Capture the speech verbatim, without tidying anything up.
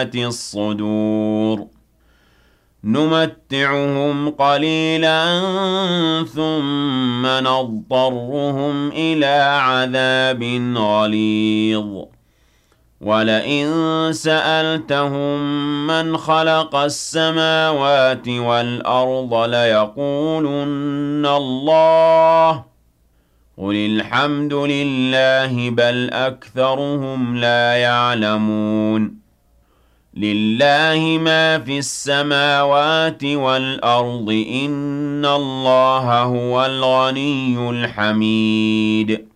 الصدور نمتعهم قليلا ثم نضطرهم إلى عذاب غليظ ولئن سألتهم من خلق السماوات والأرض ليقولن الله قل الحمد لله بل أكثرهم لا يعلمون لله ما في السماوات والأرض إن الله هو الغني الحميد